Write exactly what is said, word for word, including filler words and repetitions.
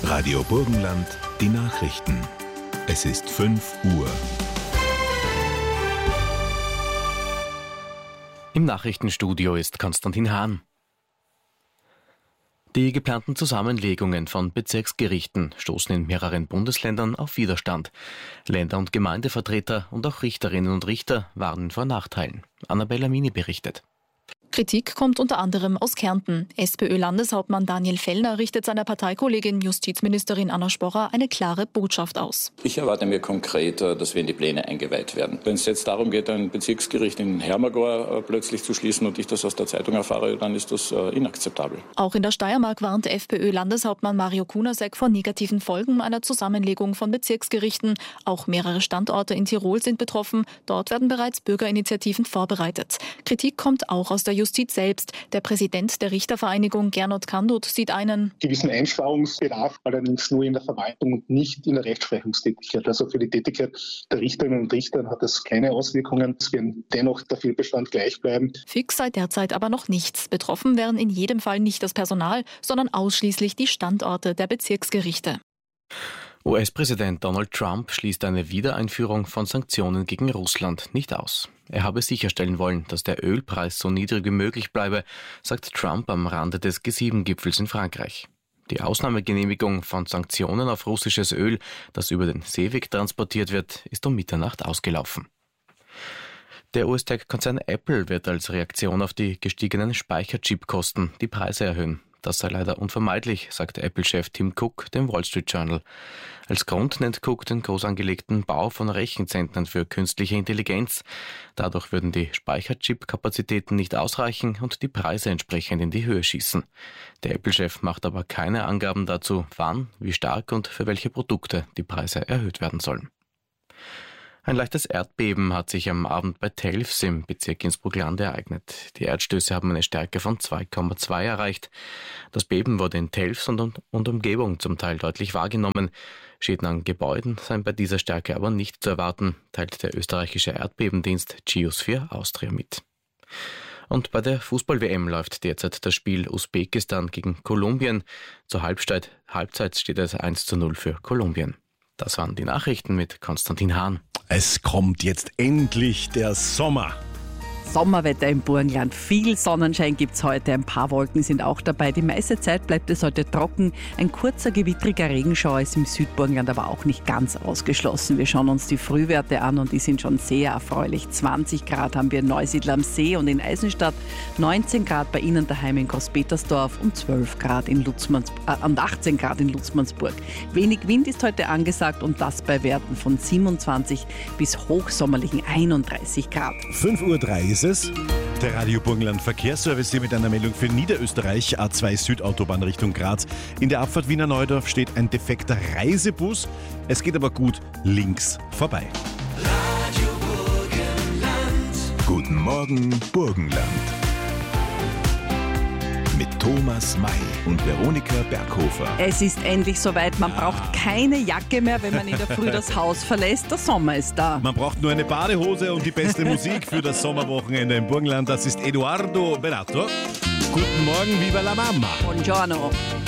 Radio Burgenland, die Nachrichten. Es ist fünf Uhr. Im Nachrichtenstudio ist Konstantin Hahn. Die geplanten Zusammenlegungen von Bezirksgerichten stoßen in mehreren Bundesländern auf Widerstand. Länder- und Gemeindevertreter und auch Richterinnen und Richter warnen vor Nachteilen. Annabella Mini berichtet. Kritik kommt unter anderem aus Kärnten. SPÖ-Landeshauptmann Daniel Fellner richtet seiner Parteikollegin Justizministerin Anna Sporrer eine klare Botschaft aus. Ich erwarte mir konkret, dass wir in die Pläne eingeweiht werden. Wenn es jetzt darum geht, ein Bezirksgericht in Hermagor plötzlich zu schließen und ich das aus der Zeitung erfahre, dann ist das inakzeptabel. Auch in der Steiermark warnt FPÖ-Landeshauptmann Mario Kunasek vor negativen Folgen einer Zusammenlegung von Bezirksgerichten. Auch mehrere Standorte in Tirol sind betroffen. Dort werden bereits Bürgerinitiativen vorbereitet. Kritik kommt auch aus der Justiz selbst. Der Präsident der Richtervereinigung Gernot Kandut sieht einen gewissen Einsparungsbedarf, allerdings nur in der Verwaltung und nicht in der Rechtsprechungstätigkeit. Also für die Tätigkeit der Richterinnen und Richter hat das keine Auswirkungen. Es wird dennoch der Fehlbestand gleich bleiben. Fix sei derzeit aber noch nichts. Betroffen wären in jedem Fall nicht das Personal, sondern ausschließlich die Standorte der Bezirksgerichte. U S-Präsident Donald Trump schließt eine Wiedereinführung von Sanktionen gegen Russland nicht aus. Er habe sicherstellen wollen, dass der Ölpreis so niedrig wie möglich bleibe, sagt Trump am Rande des G sieben Gipfels in Frankreich. Die Ausnahmegenehmigung von Sanktionen auf russisches Öl, das über den Seeweg transportiert wird, ist um Mitternacht ausgelaufen. Der U S-Tech-Konzern Apple wird als Reaktion auf die gestiegenen Speicherchipkosten die Preise erhöhen. Das sei leider unvermeidlich, sagt Apple-Chef Tim Cook dem Wall Street Journal. Als Grund nennt Cook den groß angelegten Bau von Rechenzentren für künstliche Intelligenz. Dadurch würden die Speicherchip-Kapazitäten nicht ausreichen und die Preise entsprechend in die Höhe schießen. Der Apple-Chef macht aber keine Angaben dazu, wann, wie stark und für welche Produkte die Preise erhöht werden sollen. Ein leichtes Erdbeben hat sich am Abend bei Telfs im Bezirk Innsbruck-Land ereignet. Die Erdstöße haben eine Stärke von zwei Komma zwei erreicht. Das Beben wurde in Telfs und, und Umgebung zum Teil deutlich wahrgenommen. Schäden an Gebäuden seien bei dieser Stärke aber nicht zu erwarten, teilt der österreichische Erdbebendienst Geosphere Austria mit. Und bei der Fußball-W M läuft derzeit das Spiel Usbekistan gegen Kolumbien. Zur Halbzeit, Halbzeit steht es eins zu null für Kolumbien. Das waren die Nachrichten mit Konstantin Hahn. Es kommt jetzt endlich der Sommer. Sommerwetter im Burgenland. Viel Sonnenschein gibt's heute. Ein paar Wolken sind auch dabei. Die meiste Zeit bleibt es heute trocken. Ein kurzer, gewittriger Regenschauer ist im Südburgenland aber auch nicht ganz ausgeschlossen. Wir schauen uns die Frühwerte an und die sind schon sehr erfreulich. zwanzig Grad haben wir in Neusiedl am See und in Eisenstadt, neunzehn Grad bei Ihnen daheim in Großpetersdorf und zwölf Grad in Lutzmanns, äh, und achtzehn Grad in Lutzmannsburg. Wenig Wind ist heute angesagt und das bei Werten von siebenundzwanzig bis hochsommerlichen einunddreißig Grad. fünf Uhr drei ist es. Der Radio Burgenland Verkehrsservice hier mit einer Meldung für Niederösterreich, A zwei Südautobahn Richtung Graz. In der Abfahrt Wiener Neudorf steht ein defekter Reisebus. Es geht aber gut links vorbei. Radio Burgenland. Guten Morgen, Burgenland. Mit Thomas May und Veronika Berghofer. Es ist endlich soweit. Man braucht keine Jacke mehr, wenn man in der Früh das Haus verlässt. Der Sommer ist da. Man braucht nur eine Badehose und die beste Musik für das Sommerwochenende im Burgenland. Das ist Eduardo Benato. Guten Morgen, viva la Mama. Buongiorno.